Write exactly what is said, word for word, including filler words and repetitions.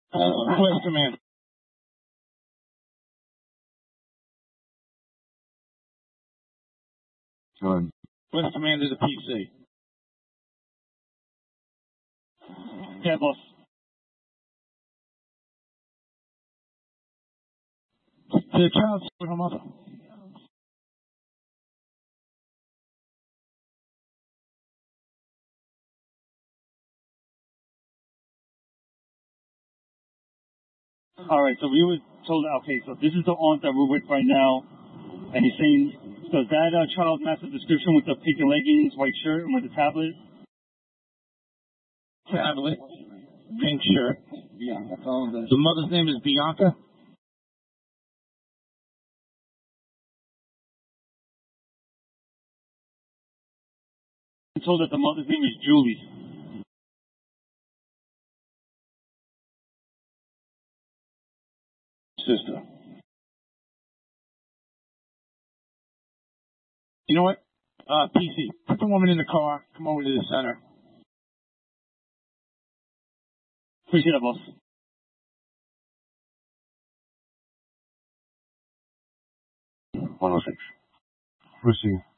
Uh, West Command. Go ahead. West Command is a P C. Yeah, boss. The child's with her mother. All right, so we were told, okay, so this is the aunt that we're with right now, and he's saying, does that uh, child match the description with the pink leggings, white shirt, and with the tablet? Tablet, pink shirt. Yeah, that's all of this. The mother's name is Bianca? I'm told that the mother's name is Julie. Sister. You know what? Uh, P C, put the woman in the car. Come over to the center. Appreciate it, boss. one oh six. Proceed.